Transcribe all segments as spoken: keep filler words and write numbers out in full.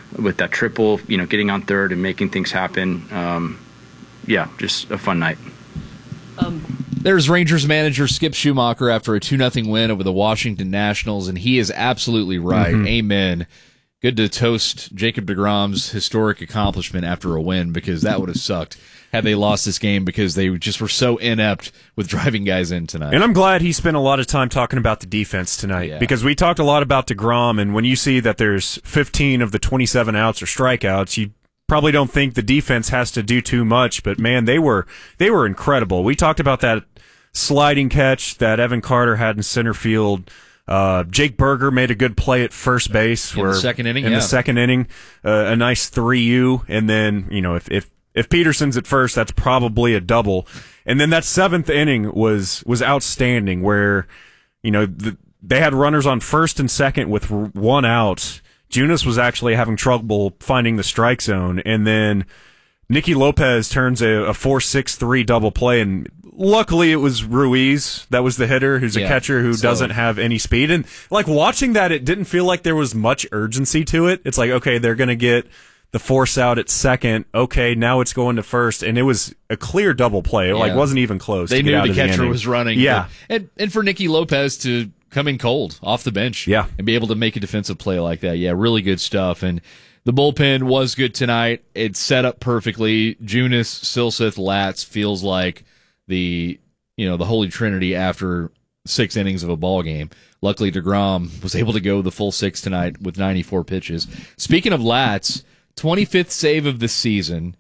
with that triple, you know, getting on third and making things happen. Um, yeah, just a fun night. Um, there's Rangers manager Skip Schumacher after a two nothing win over the Washington Nationals, and he is absolutely right. Mm-hmm. Amen. Good to toast Jacob deGrom's historic accomplishment after a win, because that would have sucked had they lost this game because they just were so inept with driving guys in tonight. And I'm glad he spent a lot of time talking about the defense tonight, yeah. because we talked a lot about deGrom, and when you see that there's fifteen of the twenty-seven outs or strikeouts, you probably don't think the defense has to do too much, but man, they were they were incredible. We talked about that sliding catch that Evan Carter had in center field. Uh, Jake Berger made a good play at first base. In where, the second inning, In yeah. the second inning, uh, a nice three U, and then, you know, if, if, if Peterson's at first, that's probably a double. And then that seventh inning was, was outstanding, where, you know, the, they had runners on first and second with one out. Junis was actually having trouble finding the strike zone, and then Nicky Lopez turns a, a four six three double play, and luckily it was Ruiz that was the hitter, who's a yeah, catcher who so. doesn't have any speed. And like watching that, it didn't feel like there was much urgency to it. It's like, okay, they're going to get the force out at second. Okay, now it's going to first, and it was a clear double play. It yeah. like wasn't even close. They to knew get out the of catcher the was running. Yeah, but, and and for Nicky Lopez to come in cold off the bench, yeah. and be able to make a defensive play like that, yeah, really good stuff. And the bullpen was good tonight. It's set up perfectly. Junis, Silseth, Latz feels like the you know the Holy Trinity after six innings of a ball game. Luckily, deGrom was able to go the full six tonight with ninety-four pitches. Speaking of Latz, twenty-fifth save of the season.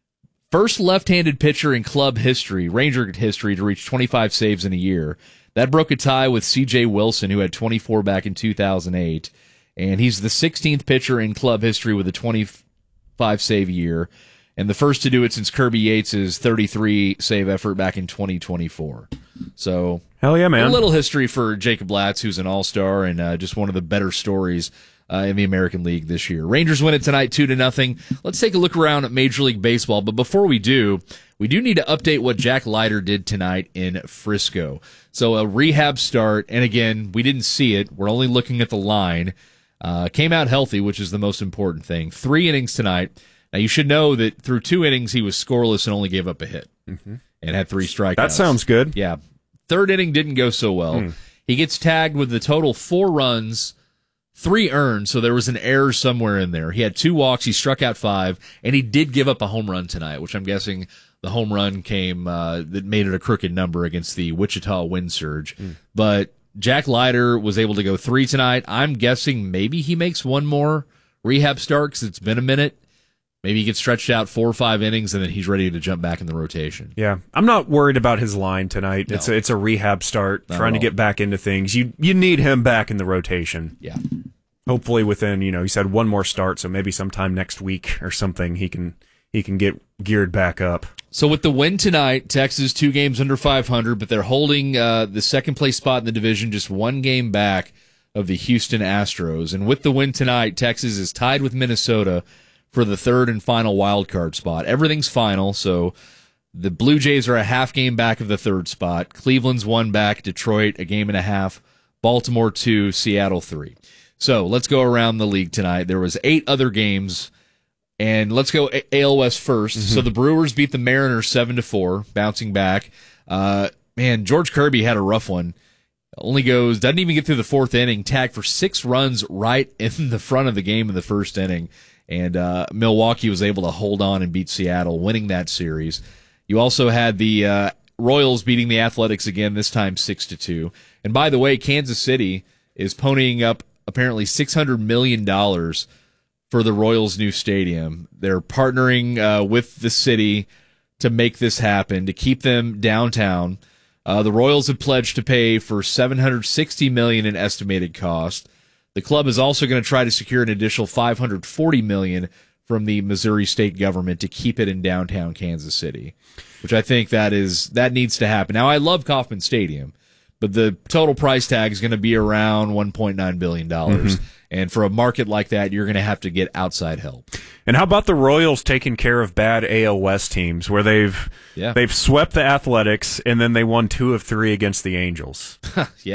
First left-handed pitcher in club history, Ranger history, to reach twenty-five saves in a year. That broke a tie with C J Wilson, who had twenty-four back in two thousand eight. And he's the sixteenth pitcher in club history with a twenty-five save year, and the first to do it since Kirby Yates' thirty-three save effort back in twenty twenty-four. So, hell yeah, man! A little history for Jacob Latz, who's an all-star and uh, just one of the better stories uh, in the American League this year. Rangers win it tonight, two to nothing. Let's take a look around at Major League Baseball, but before we do, we do need to update what Jack Leiter did tonight in Frisco. So a rehab start, and again, we didn't see it. We're only looking at the line. Uh, came out healthy, which is the most important thing. Three innings tonight. Now, you should know that through two innings, he was scoreless and only gave up a hit mm-hmm. and had three strikeouts. That sounds good. Yeah. Third inning didn't go so well. Mm. He gets tagged with the total four runs, three earned, so there was an error somewhere in there. He had two walks, he struck out five, and he did give up a home run tonight, which I'm guessing the home run came uh, that made it a crooked number against the Wichita Wind Surge. Mm. But Jack Leiter was able to go three tonight. I'm guessing maybe he makes one more rehab start because it's been a minute. Maybe he gets stretched out four or five innings, and then he's ready to jump back in the rotation. Yeah, I'm not worried about his line tonight. No. It's a, it's a rehab start, Not trying to all. get back into things. You you need him back in the rotation. Yeah. Hopefully within, you know, he said one more start, so maybe sometime next week or something he can he can get geared back up. So with the win tonight, Texas two games under five hundred, but they're holding uh, the second place spot in the division, just one game back of the Houston Astros. And with the win tonight, Texas is tied with Minnesota for the third and final wild card spot. Everything's final, so the Blue Jays are a half game back of the third spot. Cleveland's one back, Detroit a game and a half, Baltimore two, Seattle three. So let's go around the league tonight. There was eight other games. And let's go A L West first. Mm-hmm. So the Brewers beat the Mariners seven to four, bouncing back. Uh, man, George Kirby had a rough one. Only goes, doesn't even get through the fourth inning, tagged for six runs right in the front of the game in the first inning. And uh, Milwaukee was able to hold on and beat Seattle, winning that series. You also had the uh, Royals beating the Athletics again, this time six to two. And by the way, Kansas City is ponying up apparently six hundred million dollars for the Royals' new stadium. They're partnering uh, with the city to make this happen, to keep them downtown. Uh, the Royals have pledged to pay for seven hundred sixty million dollars in estimated cost. The club is also going to try to secure an additional five hundred forty million dollars from the Missouri state government to keep it in downtown Kansas City, which I think that is that needs to happen. Now, I love Kauffman Stadium, but the total price tag is going to be around one point nine billion dollars. Mm-hmm. And for a market like that, you're going to have to get outside help. And how about the Royals taking care of bad A L West teams, where they've yeah. they've swept the Athletics and then they won two of three against the Angels? yeah.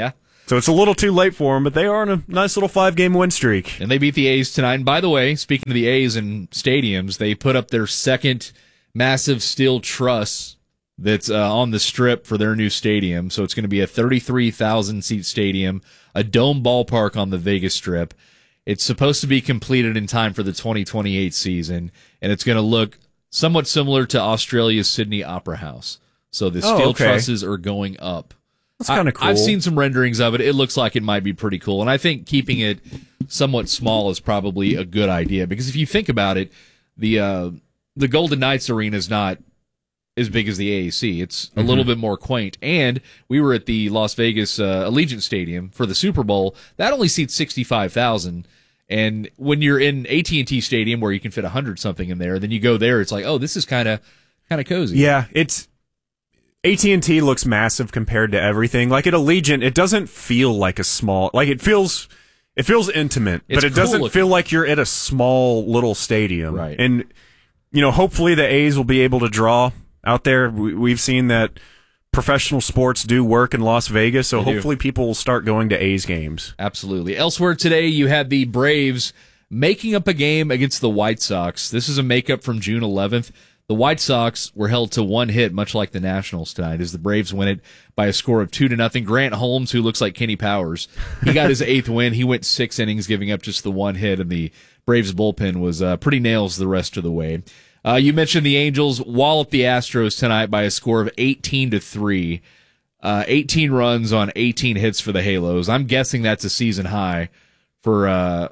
So it's a little too late for them, but they are on a nice little five-game win streak. And they beat the A's tonight. And by the way, speaking of the A's and stadiums, they put up their second massive steel truss that's uh, on the Strip for their new stadium. So it's going to be a thirty-three thousand seat stadium, a dome ballpark on the Vegas Strip. It's supposed to be completed in time for the twenty twenty-eight season, and it's going to look somewhat similar to Australia's Sydney Opera House. So the steel oh, okay. trusses are going up. That's kind of cool. I've seen some renderings of it. It looks like it might be pretty cool. And I think keeping it somewhat small is probably a good idea. Because if you think about it, the uh, the Golden Knights Arena is not as big as the A A C. It's a mm-hmm. little bit more quaint. And we were at the Las Vegas uh, Allegiant Stadium for the Super Bowl. That only seats sixty-five thousand. And when you're in A T and T Stadium where you can fit one hundred something in there, then you go there, it's like, oh, this is kind of kind of cozy. Yeah, it's... A T and T looks massive compared to everything. Like at Allegiant, it doesn't feel like a small, like it feels, it feels intimate, it's but it cool doesn't looking. feel like you're at a small little stadium. Right. And, you know, hopefully the A's will be able to draw out there. We, we've seen that professional sports do work in Las Vegas, so They do. hopefully people will start going to A's games. Absolutely. Elsewhere today, you had the Braves making up a game against the White Sox. This is a makeup from June eleventh. The White Sox were held to one hit, much like the Nationals tonight, as the Braves win it by a score of two to nothing. Grant Holmes, who looks like Kenny Powers, he got his eighth win. He went six innings, giving up just the one hit, and the Braves bullpen was uh, pretty nails the rest of the way. Uh, you mentioned the Angels walloped the Astros tonight by a score of eighteen to three. Uh, eighteen runs on eighteen hits for the Halos. I'm guessing that's a season high for uh,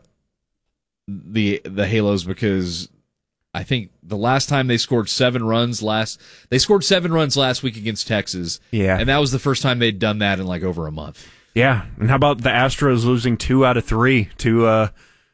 the the Halos because I think the last time they scored seven runs last they scored seven runs last week against Texas. Yeah. And that was the first time they'd done that in like over a month. Yeah. And how about the Astros losing two out of three to uh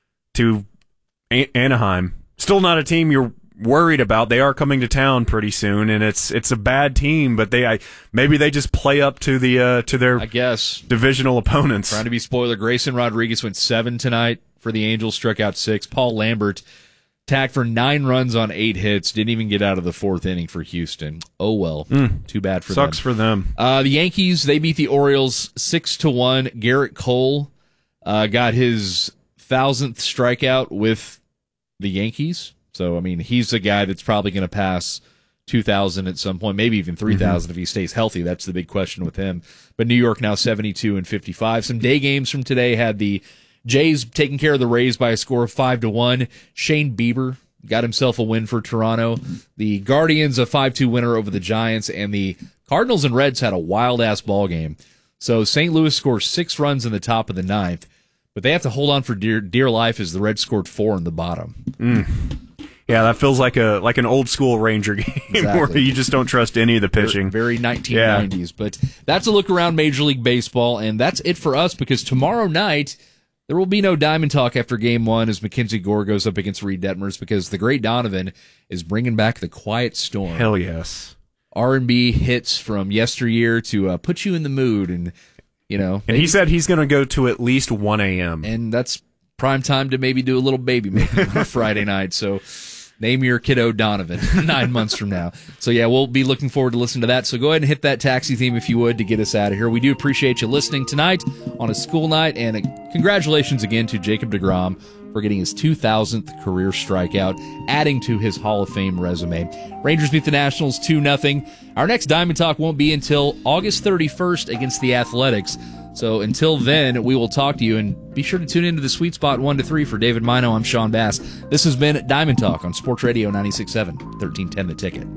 to A- Anaheim? Still not a team you're worried about. They are coming to town pretty soon, and it's it's a bad team, but they I, maybe they just play up to the uh, to their I guess divisional opponents. Trying to be spoiler, Grayson Rodriguez went seven tonight for the Angels, struck out six. Paul Lambert tagged for nine runs on eight hits, didn't even get out of the fourth inning for Houston. Oh well, mm. too bad for Sucks them. for them. Uh, the Yankees, they beat the Orioles six to one. Garrett Cole uh, got his thousandth strikeout with the Yankees. So, I mean, he's a guy that's probably going to pass two thousand at some point, maybe even three thousand mm-hmm. if he stays healthy. That's the big question with him. But New York now seventy-two and fifty-five. Some day games from today had the Jays taking care of the Rays by a score of five to one. Shane Bieber got himself a win for Toronto. The Guardians, a five two winner over the Giants. And the Cardinals and Reds had a wild-ass ball game. So Saint Louis scores six runs in the top of the ninth. But they have to hold on for dear, dear life as the Reds scored four in the bottom. Mm. Yeah, that feels like a like an old school Ranger game exactly. where you just don't trust any of the pitching. Very, very nineteen nineties. Yeah. But that's a look around Major League Baseball, and that's it for us because tomorrow night there will be no Diamond Talk after Game One as Mackenzie Gore goes up against Reed Detmers because the great Donovan is bringing back the Quiet Storm. Hell yes. R and B hits from yesteryear to uh, put you in the mood, and you know. And maybe, he said he's going to go to at least one a.m. And that's prime time to maybe do a little baby making on a Friday night. So. Name your kiddo Donovan nine months from now. So, yeah, we'll be looking forward to listening to that. So go ahead and hit that taxi theme if you would to get us out of here. We do appreciate you listening tonight on a school night. And congratulations again to Jacob deGrom for getting his two thousandth career strikeout, adding to his Hall of Fame resume. Rangers beat the Nationals two nothing. Our next Diamond Talk won't be until August thirty-first against the Athletics. So until then, we will talk to you, and be sure to tune into the Sweet Spot one to three for David Mino. I'm Sean Bass. This has been Diamond Talk on Sports Radio ninety-six point seven, thirteen ten The Ticket.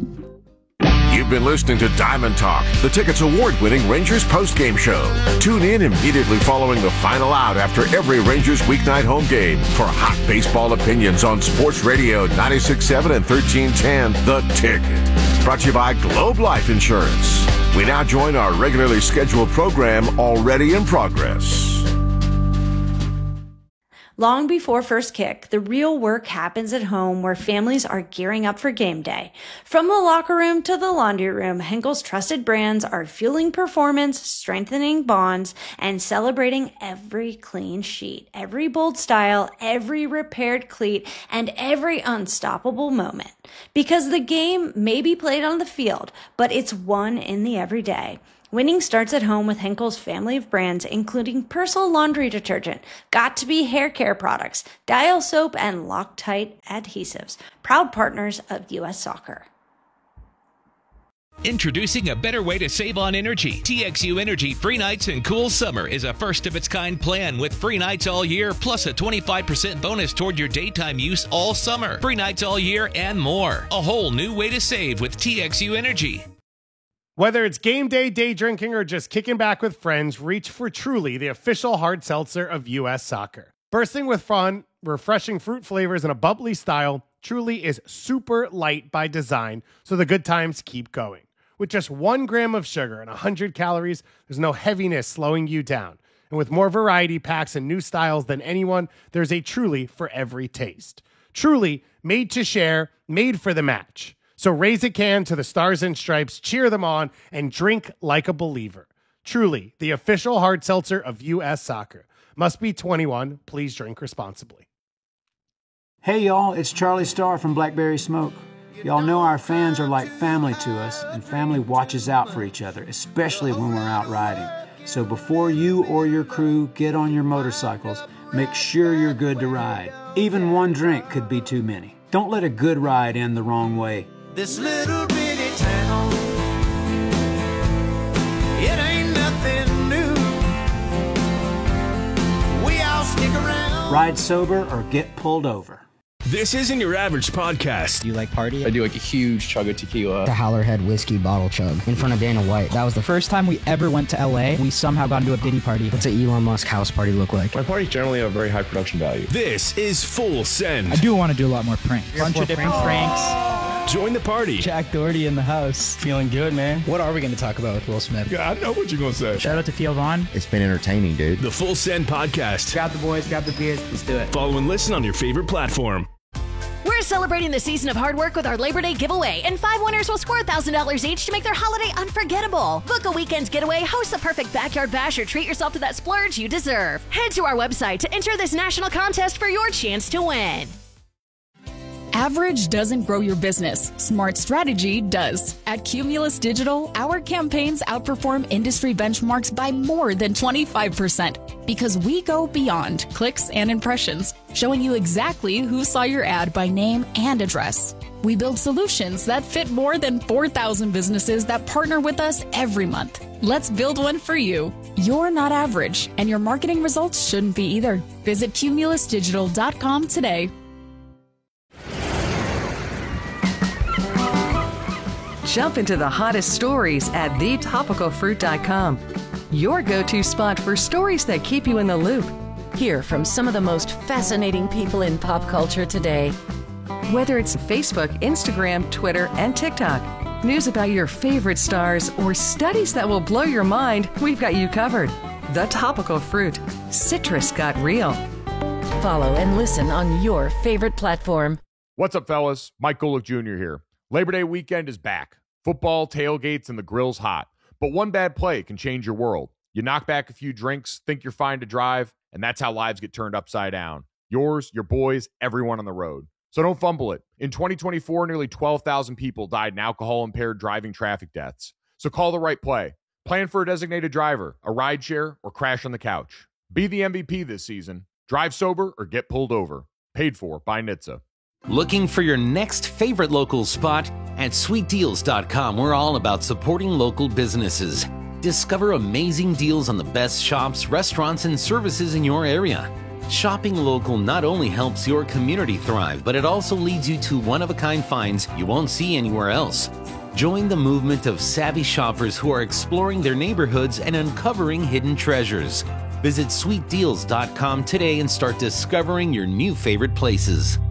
You've been listening to Diamond Talk, the Ticket's award-winning Rangers postgame show. Tune in immediately following the final out after every Rangers weeknight home game for hot baseball opinions on Sports Radio ninety-six point seven and thirteen ten The Ticket. Brought to you by Globe Life Insurance. We now join our regularly scheduled program already in progress. Long before first kick, the real work happens at home where families are gearing up for game day. From the locker room to the laundry room, Henkel's trusted brands are fueling performance, strengthening bonds, and celebrating every clean sheet, every bold style, every repaired cleat, and every unstoppable moment. Because the game may be played on the field, but it's won in the everyday. Winning starts at home with Henkel's family of brands, including Persil laundry detergent, Got2b hair care products, Dial soap, and Loctite adhesives. Proud partners of U S Soccer. Introducing a better way to save on energy. T X U Energy Free Nights and Cool Summer is a first-of-its-kind plan with free nights all year, plus a twenty-five percent bonus toward your daytime use all summer. Free nights all year and more. A whole new way to save with T X U Energy. Whether it's game day, day drinking, or just kicking back with friends, reach for Truly, the official hard seltzer of U S Soccer. Bursting with fun, refreshing fruit flavors, and a bubbly style, Truly is super light by design, so the good times keep going. With just one gram of sugar and one hundred calories, there's no heaviness slowing you down. And with more variety packs and new styles than anyone, there's a Truly for every taste. Truly, made to share, made for the match. So raise a can to the Stars and Stripes, cheer them on, and drink like a believer. Truly, the official hard seltzer of U S Soccer. Must be twenty-one. Please drink responsibly. Hey y'all, it's Charlie Starr from Blackberry Smoke. Y'all know our fans are like family to us, and family watches out for each other, especially when we're out riding. So before you or your crew get on your motorcycles, make sure you're good to ride. Even one drink could be too many. Don't let a good ride end the wrong way. This little bitty town, it ain't nothing new. We all stick around. Ride sober or get pulled over. This isn't your average podcast. Do you like party? I do like a huge chug of tequila. The Howlerhead whiskey bottle chug in front of Dana White. That was the first time we ever went to L A. We somehow got into a Diddy party. What's an Elon Musk house party look like? My parties generally have very high production value. This is Full Send. I do want to do a lot more pranks. A bunch of different pranks. Join the party. Jack Doherty in the house. Feeling good, man. What are we going to talk about with Will Smith? Yeah, I know what you're going to say. Shout out to Theo Vaughn. It's been entertaining, dude. The Full Send Podcast. Grab the boys, grab the beers. Let's do it. Follow and listen on your favorite platform. We're celebrating the season of hard work with our Labor Day giveaway, and five winners will score one thousand dollars each to make their holiday unforgettable. Book a weekend getaway, host the perfect backyard bash, or treat yourself to that splurge you deserve. Head to our website to enter this national contest for your chance to win. Average doesn't grow your business. Smart strategy does. At Cumulus Digital, our campaigns outperform industry benchmarks by more than twenty-five percent because we go beyond clicks and impressions, showing you exactly who saw your ad by name and address. We build solutions that fit more than four thousand businesses that partner with us every month. Let's build one for you. You're not average, and your marketing results shouldn't be either. Visit cumulus digital dot com today. Jump into the hottest stories at the topical fruit dot com. Your go-to spot for stories that keep you in the loop. Hear from some of the most fascinating people in pop culture today. Whether it's Facebook, Instagram, Twitter, and TikTok, news about your favorite stars, or studies that will blow your mind, we've got you covered. The Topical Fruit. Citrus got real. Follow and listen on your favorite platform. What's up, fellas? Mike Golick Junior here. Labor Day weekend is back. Football, tailgates, and the grill's hot. But one bad play can change your world. You knock back a few drinks, think you're fine to drive, and that's how lives get turned upside down. Yours, your boys, everyone on the road. So don't fumble it. In twenty twenty-four, nearly twelve thousand people died in alcohol-impaired driving traffic deaths. So call the right play. Plan for a designated driver, a rideshare, or crash on the couch. Be the M V P this season. Drive sober or get pulled over. Paid for by N H T S A. Looking for your next favorite local spot? At sweet deals dot com, we're all about supporting local businesses. Discover amazing deals on the best shops, restaurants, and services in your area. Shopping local not only helps your community thrive, but it also leads you to one-of-a-kind finds you won't see anywhere else. Join the movement of savvy shoppers who are exploring their neighborhoods and uncovering hidden treasures. Visit sweet deals dot com today and start discovering your new favorite places.